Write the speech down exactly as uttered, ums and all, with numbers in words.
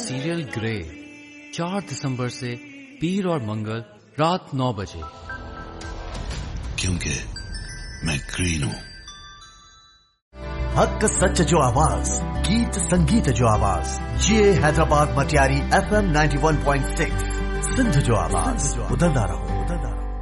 Serial grey चार दिसंबर से पीर और मंगल रात नौ बजे। क्योंकि मैं ग्रीन हूं। हक सच जो आवाज, गीत संगीत जो आवाज, ये Hyderabad Matiari F M ninety one point six Sindh जो आवाज, बुलंदा रहो।